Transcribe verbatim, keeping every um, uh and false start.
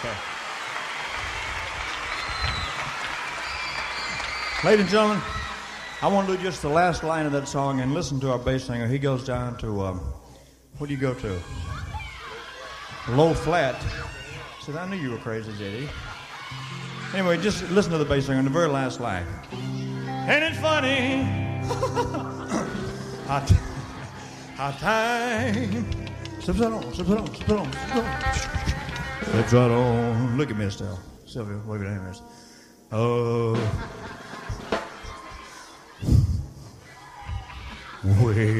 Okay. Ladies and gentlemen, I want to do just the last line of that song and listen to our bass singer. He goes down to, um, what do you go to? Low flat. Said, I knew you were crazy, J D. Anyway, just listen to the bass singer in the very last line. Ain't it funny? how, t- how time slips right on, slips right on, slips right on, slips right on. Slips right on. Look at me, Estelle. Sylvia, wave it at me. Oh. Way